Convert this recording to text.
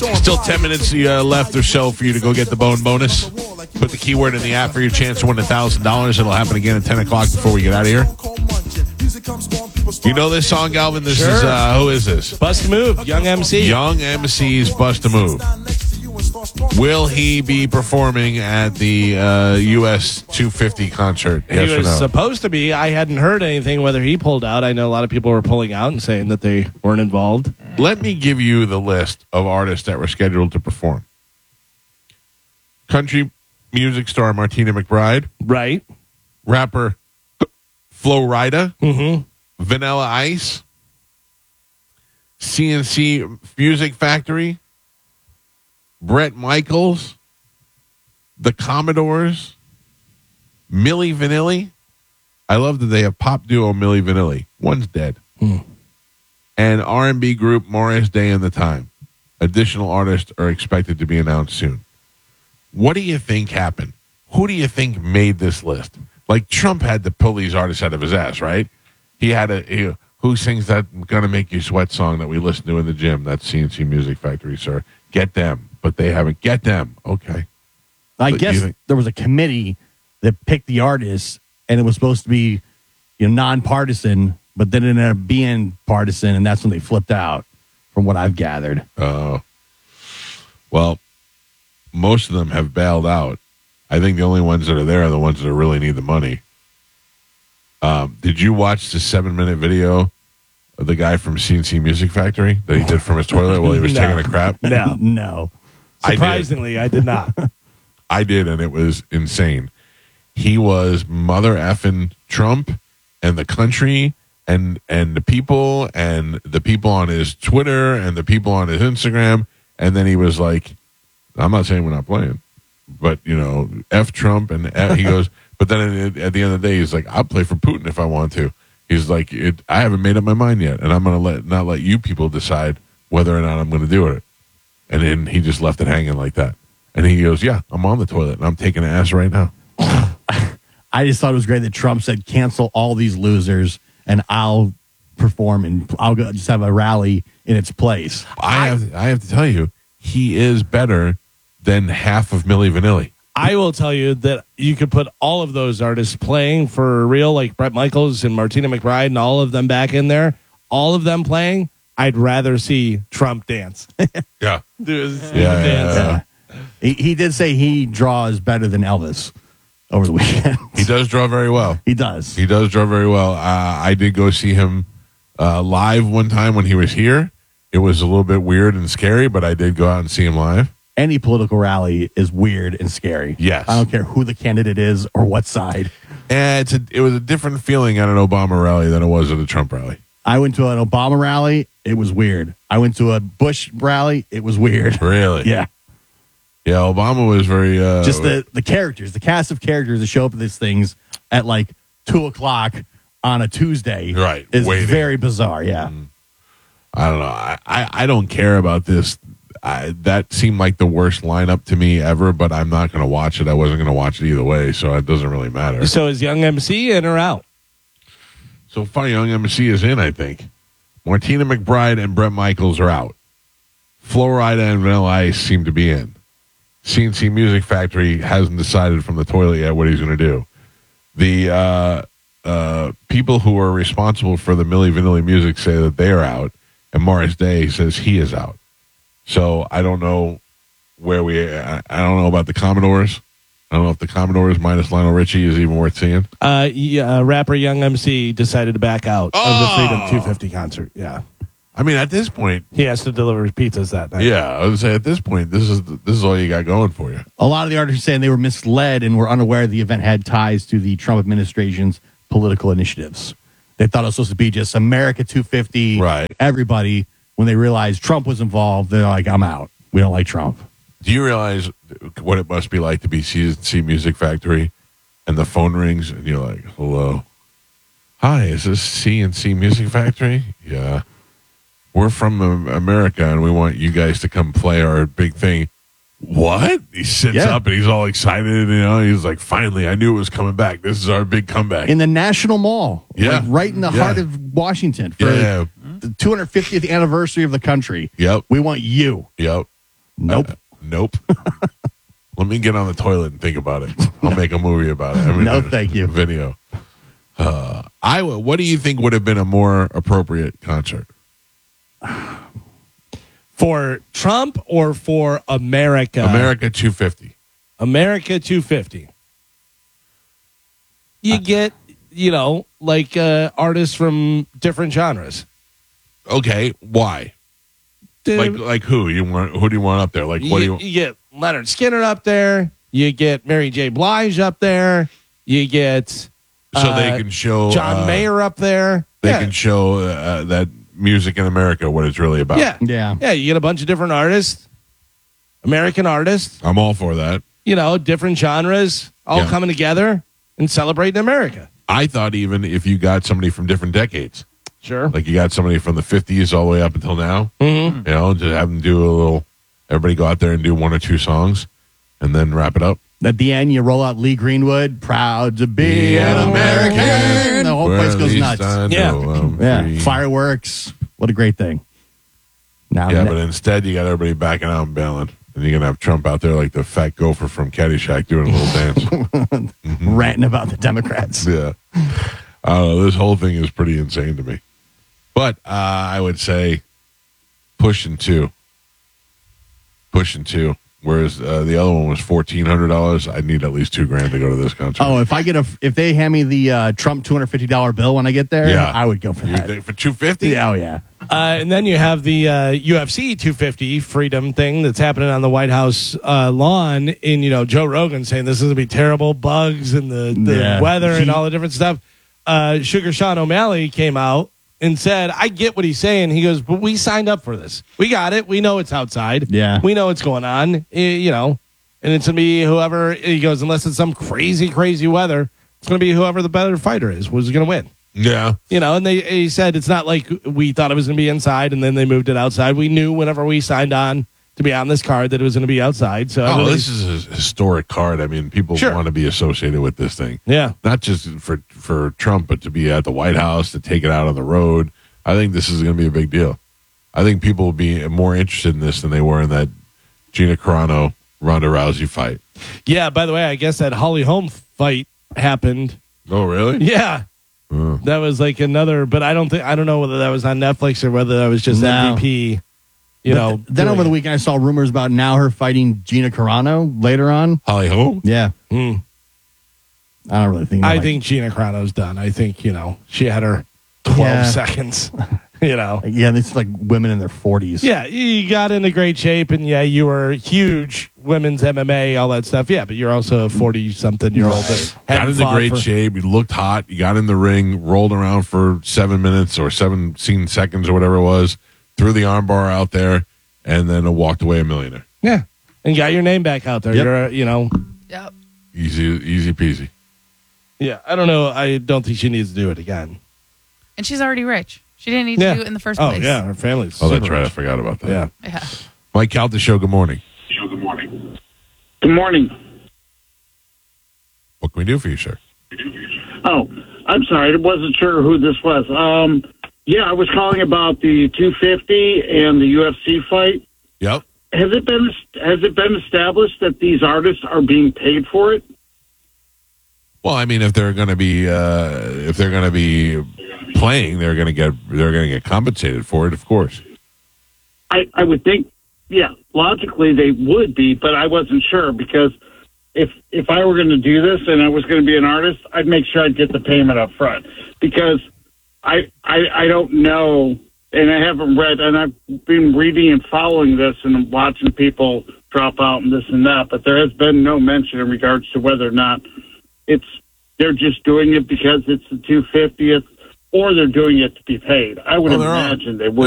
Still 10 minutes left or so for you to go get the bone bonus. Put the keyword in the app for your chance to win $1,000. It'll happen again at 10 o'clock before we get out of here. You know this song, Galvin? This is, who is this? Bust a Move, Young MC. Young MC's Bust a Move. Will he be performing at the US 250 concert? Yes He or was no? supposed to be. I hadn't heard anything whether he pulled out. I know a lot of people were pulling out and saying that they weren't involved. Let me give you the list of artists that were scheduled to perform. Country music star Martina McBride. Right. Rapper Flo Rida. Mm-hmm. Vanilla Ice. CNC Music Factory. Bret Michaels. The Commodores. Milli Vanilli. I love that they have pop duo Milli Vanilli. One's dead. And R&B group Morris Day and the Time. Additional artists are expected to be announced soon. What do you think happened? Who do you think made this list? Like, Trump had to pull these artists out of his ass, right? He had who sings that Gonna Make You Sweat song that we listen to in the gym? That's CNC Music Factory, sir. Get them. But they haven't. Get them. Okay. I But guess there was a committee that picked the artists, and it was supposed to be, nonpartisan, but then it ended up being partisan, and that's when they flipped out, from what I've gathered. Well, most of them have bailed out. I think the only ones that are there are the ones that really need the money. Did you watch the 7-minute video of the guy from CNC Music Factory that he did from his toilet while he was taking a crap? No. Surprisingly, I did not. I did, and it was insane. He was mother effing Trump and the country and the people on his Twitter and the people on his Instagram. And then he was like, I'm not saying we're not playing, but, F Trump. And he goes, but then at the end of the day, he's like, I'll play for Putin if I want to. He's like, I haven't made up my mind yet. And I'm going to not let you people decide whether or not I'm going to do it. And then he just left it hanging like that. And he goes, yeah, I'm on the toilet and I'm taking an ass right now. I just thought it was great that Trump said, cancel all these losers, and I'll perform, and I'll just have a rally in its place. I have to tell you, he is better than half of Milli Vanilli. I will tell you that you could put all of those artists playing for real, like Bret Michaels and Martina McBride and all of them back in there, all of them playing. I'd rather see Trump dance. Yeah. Do his dance. Yeah. He did say he draws better than Elvis over the weekend. He does draw very well. He does. He does draw very well. I did go see him live one time when he was here. It was a little bit weird and scary, but I did go out and see him live. Any political rally is weird and scary. Yes. I don't care who the candidate is or what side. And it was a different feeling at an Obama rally than it was at a Trump rally. I went to an Obama rally. It was weird. I went to a Bush rally. It was weird. Really? Yeah. Yeah, Obama was very... Just the characters, the cast of characters that show up at these things at like 2 o'clock on a Tuesday. Right, Is waiting. very bizarre, yeah. I don't know. I don't care about this. That seemed like the worst lineup to me ever, but I'm not going to watch it. I wasn't going to watch it either way, so it doesn't really matter. So is Young MC in or out? So far, Young MC is in, I think. Martina McBride and Bret Michaels are out. Flo Rida and Vanilla Ice seem to be in. CNC Music Factory hasn't decided from the toilet yet what he's going to do. The people who are responsible for the Milli Vanilli music say that they are out, and Morris Day says he is out. So I don't know where I don't know about the Commodores. I don't know if the Commodores minus Lionel Richie is even worth seeing. Rapper Young MC decided to back out of the Freedom 250 concert. Yeah. I mean, at this point, He has to deliver pizzas that night. yeah, I would say at this point, this is all you got going for you. A lot of the artists are saying they were misled and were unaware the event had ties to the Trump administration's political initiatives. They thought it was supposed to be just America 250, Right. everybody. When they realized Trump was involved, they're like, I'm out. We don't like Trump. Do you realize what it must be like to be CNC Music Factory and the phone rings and you're like, hello? Hi, is this CNC Music Factory? Yeah. We're from America and we want you guys to come play our big thing. What? He sits up and he's all excited. He's like, finally, I knew it was coming back. This is our big comeback. In the National Mall, Yeah. like right in the heart of Washington for Yeah. the 250th anniversary of the country. Yep. We want you. Yep. Nope. Nope. Let me get on the toilet and think about it. I'll make a movie about it. No, thank you. Video. Iowa, what do you think would have been a more appropriate concert? For Trump or for America? America 250. America 250. You get, like artists from different genres. Okay, why? Like who? Who do you want up there? Like what do you You get Leonard Skinner up there. You get Mary J. Blige up there. You get so they can show John Mayer up there. They can show that music in America, what it's really about. Yeah. Yeah. You get a bunch of different artists, American artists, I'm all for that. different genres all coming together and celebrating America. I thought even if you got somebody from different decades, Sure. like you got somebody from the 50s all the way up until now, Mm-hmm. just have them do a little, everybody go out there and do one or two songs and then wrap it up. At the end, you roll out Lee Greenwood, proud to be an American. The whole place goes nuts. Yeah. Fireworks. What a great thing. Now, Yeah, but instead you got everybody backing out and bailing. And you're going to have Trump out there like the fat gopher from Caddyshack doing a little dance. ranting about the Democrats. Yeah. I don't know. This whole thing is pretty insane to me. But I would say pushing two. Whereas the other one was $1,400. I'd need at least $2,000 to go to this concert. Oh, if they hand me the Trump $250 bill when I get there, Yeah. I would go for You that. think for $250? Yeah, oh yeah. And then you have the UFC 250 freedom thing that's happening on the White House lawn. And, Joe Rogan saying this is going to be terrible, bugs and the weather and all the different stuff. Sugar Sean O'Malley came out and said, I get what he's saying. He goes, but we signed up for this. We got it. We know it's outside. Yeah. We know what's going on, and it's going to be whoever, he goes, unless it's some crazy, crazy weather, it's going to be whoever the better fighter is, who's going to win. Yeah. And he said it's not like we thought it was going to be inside and then they moved it outside. We knew whenever we signed on to be on this card that it was going to be outside. So this is a historic card. I mean, people want to be associated with this thing. Yeah. Not just for Trump, but to be at the White House, to take it out on the road. I think this is going to be a big deal. I think people will be more interested in this than they were in that Gina Carano, Ronda Rousey fight. Yeah, by the way, I guess that Holly Holm fight happened. Oh, really? Yeah. That was like another, but I don't know whether that was on Netflix or whether that was just MVP. Then over the weekend, I saw rumors about now her fighting Gina Carano later on. Holly Holm? Yeah. I don't really think. I think Gina Carano's done. I think, she had her 12 seconds, Yeah, this is like women in their 40s. Yeah, you got into great shape, and you were huge women's MMA, all that stuff. Yeah, but you're also a 40-something-year-old that got into great shape. You looked hot. You got in the ring, rolled around for 7 minutes or 17 seconds or whatever it was, threw the armbar out there, and then walked away a millionaire. Yeah, and got your name back out there. Yep. You're, Yep. Easy peasy. Yeah, I don't know. I don't think she needs to do it again. And she's already rich. She didn't need to do it in the first place. Oh, yeah, her family's Oh, that's super right. I rich. forgot about that. Yeah. Mike Calta Show, good morning. Good morning. What can we do for you, sir? Oh, I'm sorry. I wasn't sure who this was. I was calling about the 250 and the UFC fight. Yep. Has it been established that these artists are being paid for it? Well, I mean, if they're going to be playing, they're going to get compensated for it, of course. I would think, logically they would be, but I wasn't sure because if I were going to do this and I was going to be an artist, I'd make sure I'd get the payment up front because I don't know, and I haven't read, and I've been reading and following this and watching people drop out and this and that, but there has been no mention in regards to whether or not they're just doing it because it's the 250th or they're doing it to be paid. I would imagine they would.